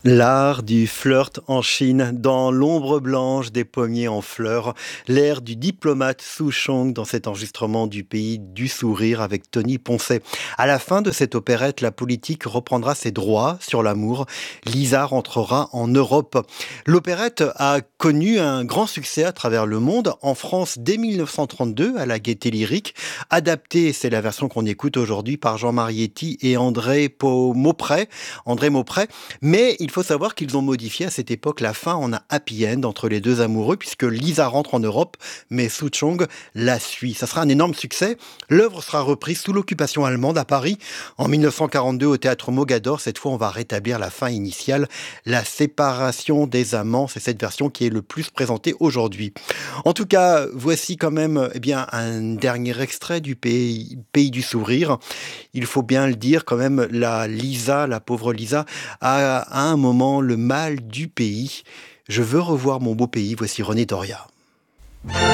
L'art du flirt en Chine, dans l'ombre blanche des pommiers en fleurs, l'air du diplomate Su Chong dans cet enregistrement du pays du sourire avec Tony Poncet. À la fin de cette opérette, la politique reprendra ses droits sur l'amour. Lisa rentrera en Europe. L'opérette a connu un grand succès à travers le monde. En France, dès 1932, à la Gaîté Lyrique. Adaptée, c'est la version qu'on écoute aujourd'hui par Jean Marietti et Maupré. Mais il faut savoir qu'ils ont modifié à cette époque la fin en un happy end entre les deux amoureux, puisque Lisa rentre en Europe, mais Su Chong la suit. Ça sera un énorme succès. L'œuvre sera reprise sous l'occupation allemande à Paris en 1942 au théâtre Mogador. Cette fois, on va rétablir la fin initiale, la séparation des amants. C'est cette version qui est le plus présentée aujourd'hui. En tout cas, voici quand même un dernier extrait du pays du sourire. Il faut bien le dire quand même, la pauvre Lisa, a à un moment le mal du pays. Je veux revoir mon beau pays. Voici René Doria.